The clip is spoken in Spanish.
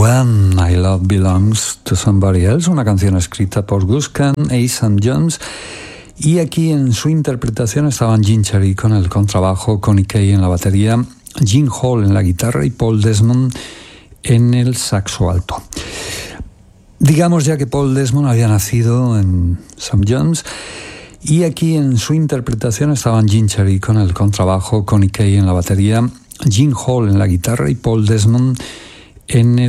When My Love Belongs to Somebody Else, una canción escrita por Gus Kahn e Sam Jones. Y aquí en su interpretación estaban Gene Cherry con el contrabajo, Connie Kay en la batería, Gene Hall en la guitarra y Paul Desmond en el saxo alto. Digamos ya que Paul Desmond había nacido en Sam Jones. Y aquí en su interpretación estaban Gene Cherry con el contrabajo, Connie Kay en la batería, Gene Hall en la guitarra y Paul Desmond en el